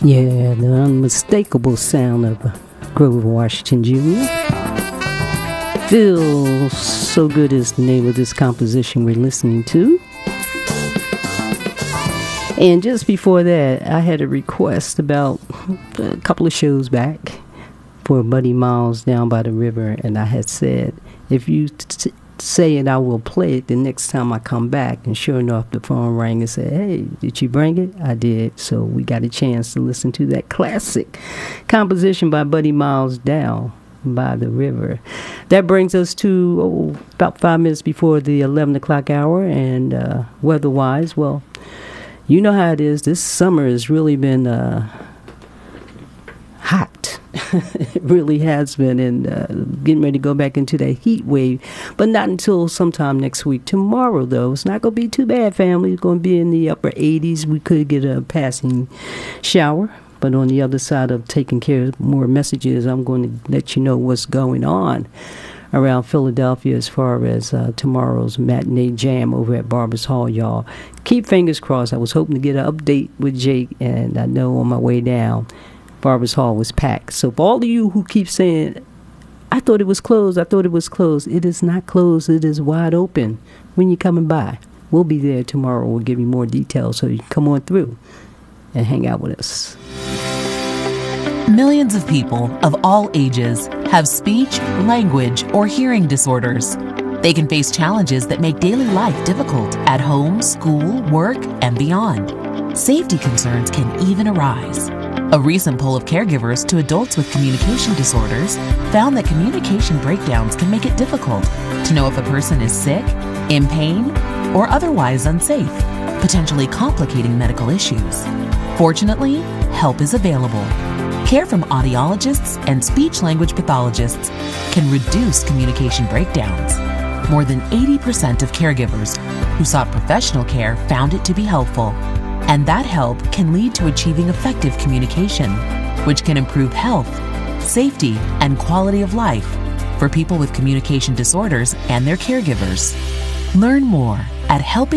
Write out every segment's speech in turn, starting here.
Yeah, the unmistakable sound of Grover Washington Jr. Feels So Good is the name of this composition we're listening to. And just before that, I had a request about a couple of shows back for Buddy Miles, Down by the River, and I had said, if you say it, I will play it the next time I come back. And sure enough, the phone rang and said, hey, did you bring it? I did. So we got a chance to listen to that classic composition by Buddy Miles, Down by the River. That brings us to about 5 minutes before the 11 o'clock hour. And weather-wise, well, you know how it is. This summer has really been hot. It really has been, and getting ready to go back into that heat wave, but not until sometime next week. Tomorrow, though, it's not going to be too bad, family. It's going to be in the upper 80s. We could get a passing shower, but on the other side of taking care of more messages, I'm going to let you know what's going on around Philadelphia as far as tomorrow's matinee jam over at Barbers Hall, y'all. Keep fingers crossed. I was hoping to get an update with Jake, and I know on my way down, Barbers Hall was packed. So for all of you who keep saying, I thought it was closed, it is not closed. It is wide open when you're coming by. We'll be there tomorrow. We'll give you more details so you can come on through and hang out with us. Millions of people of all ages have speech, language, or hearing disorders. They can face challenges that make daily life difficult at home, school, work, and beyond. Safety concerns can even arise. A recent poll of caregivers to adults with communication disorders found that communication breakdowns can make it difficult to know if a person is sick, in pain, or otherwise unsafe, potentially complicating medical issues. Fortunately, help is available. Care from audiologists and speech-language pathologists can reduce communication breakdowns. More than 80% of caregivers who sought professional care found it to be helpful. And that help can lead to achieving effective communication, which can improve health, safety, and quality of life for people with communication disorders and their caregivers. Learn more at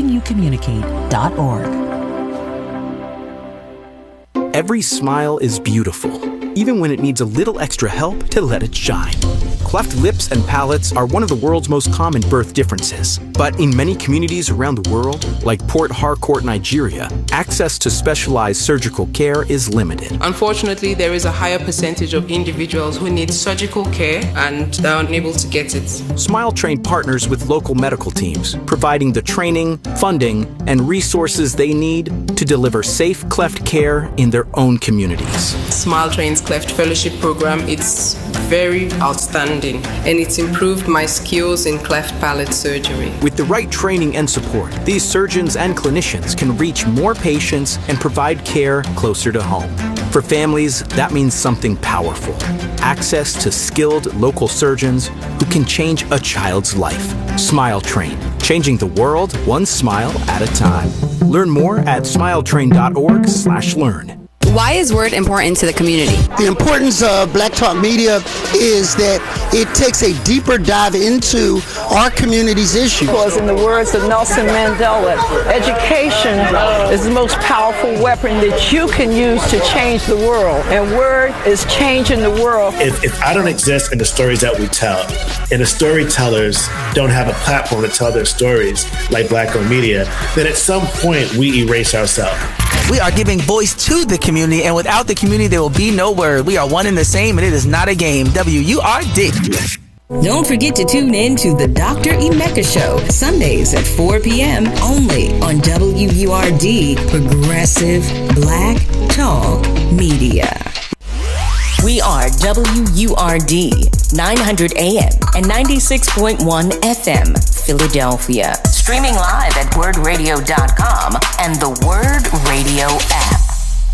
helpingyoucommunicate.org. Every smile is beautiful, even when it needs a little extra help to let it shine. Cleft lips and palates are one of the world's most common birth differences. But in many communities around the world, like Port Harcourt, Nigeria, access to specialized surgical care is limited. Unfortunately, there is a higher percentage of individuals who need surgical care and are unable to get it. Smile Train partners with local medical teams, providing the training, funding, and resources they need to deliver safe cleft care in their own communities. Smile Train's Cleft Fellowship Program, it's very outstanding, and it's improved my skills in cleft palate surgery. With the right training and support, these surgeons and clinicians can reach more patients and provide care closer to home. For families, that means something powerful: access to skilled local surgeons who can change a child's life. Smile Train, changing the world one smile at a time. Learn more at smiletrain.org/learn. Why is Word important to the community? The importance of Black Talk Media is that it takes a deeper dive into our community's issues. Because in the words of Nelson Mandela, education is the most powerful weapon that you can use to change the world. And Word is changing the world. If I don't exist in the stories that we tell, and the storytellers don't have a platform to tell their stories like Black-owned media, then at some point we erase ourselves. We are giving voice to the community, and without the community, there will be no Word. We are one and the same, and it is not a game. WURD. Don't forget to tune in to the Dr. Emeka Show, Sundays at 4 p.m. only on WURD, Progressive Black Talk Media. We are WURD, 900 AM and 96.1 FM, Philadelphia. Streaming live at wordradio.com and the Word Radio app.